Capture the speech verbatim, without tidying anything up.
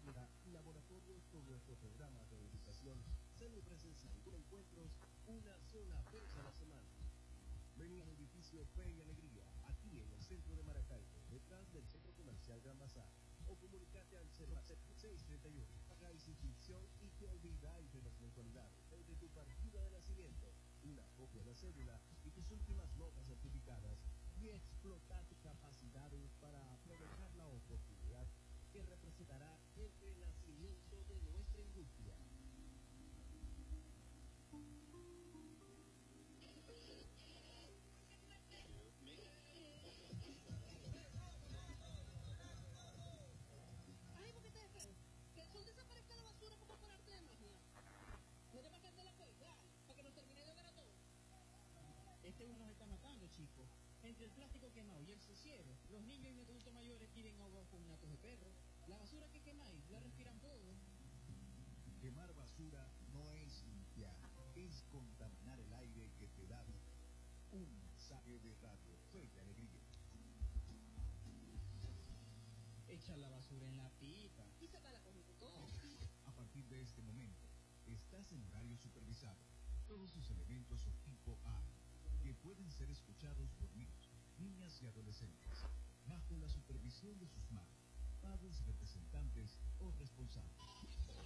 laboratorios con nuestro programa de educación semipresencial con encuentros una sola vez a la semana. Ven al edificio Fe y Alegría, aquí en el centro de Maracaibo, detrás del centro comercial Gran Bazar, o comunicate al cero seis treinta y uno. Pagáis inscripción y te olvidáis de las mensualidades desde tu partida de nacimiento, una copia de la cédula y tus últimas notas certificadas, y explota tus capacidades para aprovechar la oportunidad que representará el renacimiento de nuestra industria. Ay, ¿por qué te dejas? Que el sol desaparezca la basura como por arte de magia. No te pasaste la cuenta, para que nos termine de ver a todos. Este uno nos está matando, chicos. Entre el plástico quemado y el cociero, los niños y los adultos mayores tienen agua con natos de perro. La basura que quemáis, la respiran todos. Quemar basura no es limpiar, es contaminar el aire que te da vida. Un mensaje de Radio Fe y Alegría. Echa la basura en la pipa. Y sácala con todo. A partir de este momento, estás en horario supervisado. Todos sus elementos son tipo A, que pueden ser escuchados por niños, niñas y adolescentes, bajo la supervisión de sus madres, padres, representantes o responsables.